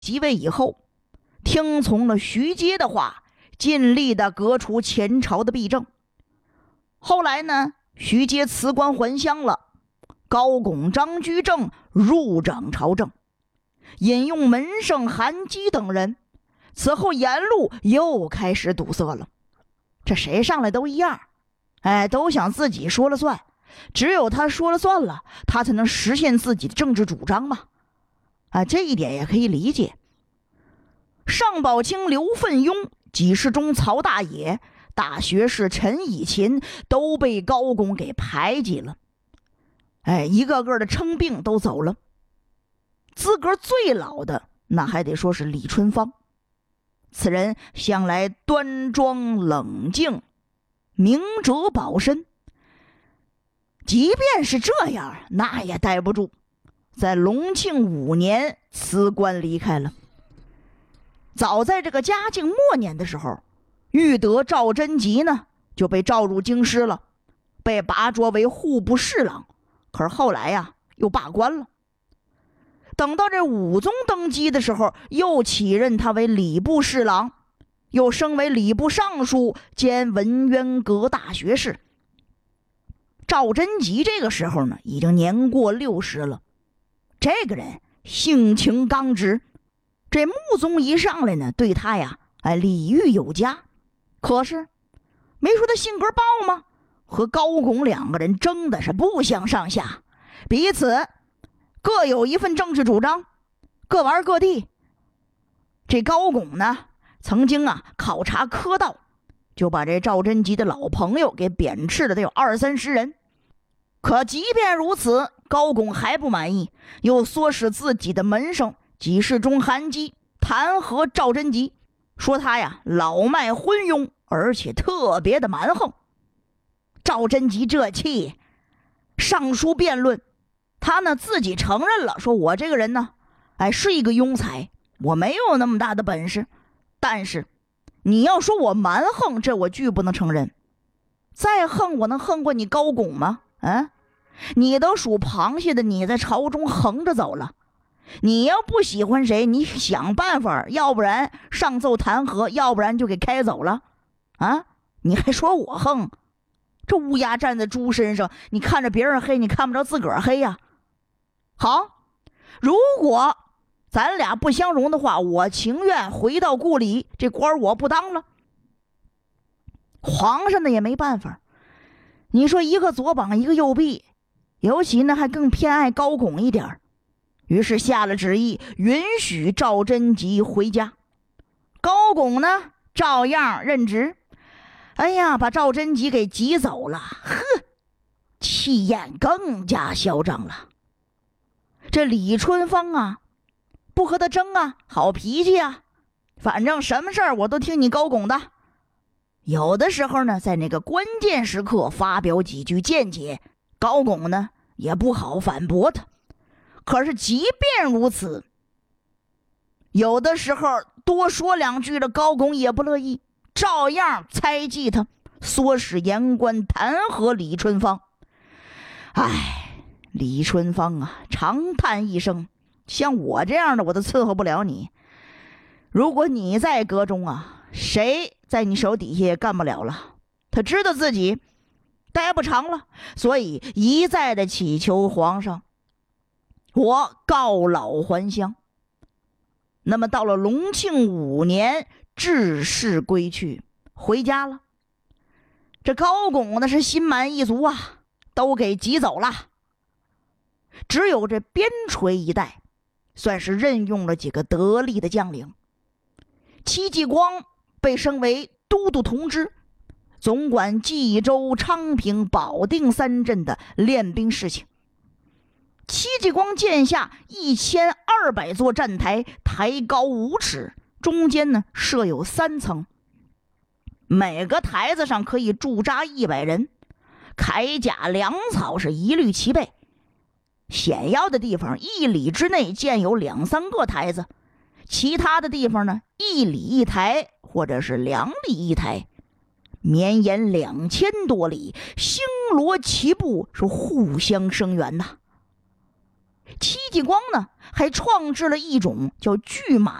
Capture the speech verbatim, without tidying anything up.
即位以后，听从了徐阶的话，尽力的革除前朝的弊政。后来呢，徐阶辞官还乡了，高拱、张居正入掌朝政，引用门生韩基等人。此后沿路又开始堵塞了，这谁上来都一样，哎，都想自己说了算，只有他说了算了，他才能实现自己的政治主张嘛。啊，这一点也可以理解。尚宝清、刘奋庸、给事中曹大野、大学士陈以勤都被高拱给排挤了，哎，一个个的称病都走了。资格最老的那还得说是李春芳，此人向来端庄冷静，明哲保身，即便是这样，那也待不住，在隆庆五年辞官离开了。早在这个嘉靖末年的时候，玉德赵贞吉呢就被召入京师了，被拔擢为户部侍郎，可是后来呀又罢官了。等到这武宗登基的时候，又起任他为礼部侍郎，又升为礼部尚书兼文渊阁大学士。赵贞吉这个时候呢，已经年过六十了。这个人性情刚直，这穆宗一上来呢，对他呀，哎，礼遇有加。可是没说他性格暴吗？和高拱两个人争的是不相上下，彼此各有一份政治主张，各玩各地。这高拱呢，曾经啊考察科道，就把这赵贞吉的老朋友给贬斥了得有二三十人。可即便如此，高拱还不满意，又唆使自己的门生给事中韩基弹劾赵贞吉，说他呀老迈昏庸，而且特别的蛮横。赵贞吉这气，上书辩论，他呢自己承认了，说我这个人呢，哎，是一个庸才，我没有那么大的本事，但是你要说我蛮横，这我拒不能承认。再横，我能横过你高拱吗？啊，你都属螃蟹的，你在朝中横着走了。你要不喜欢谁，你想办法，要不然上奏弹劾，要不然就给开走了。啊，你还说我横？这乌鸦站在猪身上，你看着别人黑，你看不着自个儿黑呀。好，如果咱俩不相容的话，我情愿回到故里，这官我不当了。皇上呢也没办法，你说一个左膀一个右臂，尤其呢还更偏爱高拱一点，于是下了旨意，允许赵贞吉回家。高拱呢照样任职。哎呀，把赵贞吉给挤走了，呵，气焰更加嚣张了。这李春芳啊，不和他争啊，好脾气啊，反正什么事儿我都听你高拱的。有的时候呢，在那个关键时刻发表几句见解，高拱呢也不好反驳他。可是即便如此，有的时候多说两句的高拱也不乐意，照样猜忌他，唆使言官弹劾李春芳。唉，李春芳啊，长叹一声，像我这样的我都伺候不了你。如果你在阁中啊，谁在你手底下也干不了了。他知道自己待不长了，所以一再的祈求皇上，我告老还乡。那么到了隆庆五年，致仕归去，回家了。这高拱呢是心满意足啊，都给挤走了。只有这边陲一带算是任用了几个得力的将领。戚继光被升为都督同知，总管冀州、昌平、保定三镇的练兵事情。戚继光建下一千二百座站台，台高五尺，中间呢设有三层，每个台子上可以驻扎一百人，铠甲粮草是一律齐备。险要的地方一里之内建有两三个台子，其他的地方呢一里一台或者是两里一台，绵延两千多里，星罗棋布，是互相声援呐。戚继光呢还创制了一种叫拒马